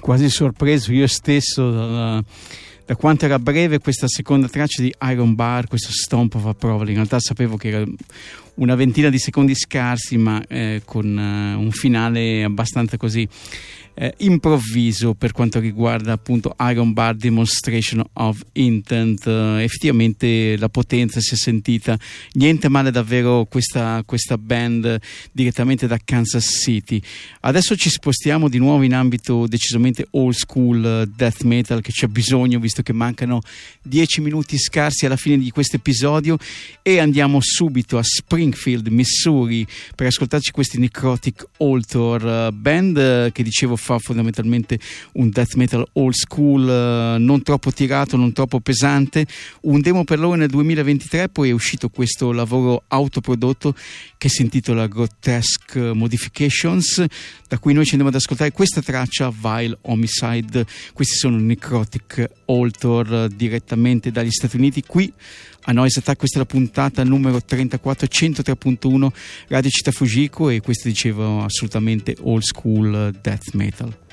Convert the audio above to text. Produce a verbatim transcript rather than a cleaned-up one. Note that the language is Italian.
quasi sorpreso io stesso da, da quanto era breve questa seconda traccia di Iron Bar, questo Stomp of Approval. In realtà sapevo che era una ventina di secondi scarsi, ma eh, con uh, un finale abbastanza così eh, improvviso per quanto riguarda appunto Iron Bar Demonstration of Intent. Uh, effettivamente la potenza si è sentita, niente male davvero questa, questa band direttamente da Kansas City. Adesso ci spostiamo di nuovo in ambito decisamente old school uh, death metal, che c'è bisogno visto che mancano dieci minuti scarsi alla fine di questo episodio, e andiamo subito a Springfield, Missouri, per ascoltarci questi Necrotic Altar, uh, band uh, che dicevo fa fondamentalmente un death metal old school, uh, non troppo tirato, non troppo pesante. Un demo per loro nel duemilaventitré, poi è uscito questo lavoro autoprodotto che si intitola Grotesque Modifications, da cui noi ci andiamo ad ascoltare questa traccia, Vile Homicide. Questi sono Necrotic Altar, uh, direttamente dagli Stati Uniti, qui a Noise Attack. Questa è la puntata numero trentaquattro, centotré punto uno Radio Città Fujiko, e questo dicevo assolutamente old school death metal.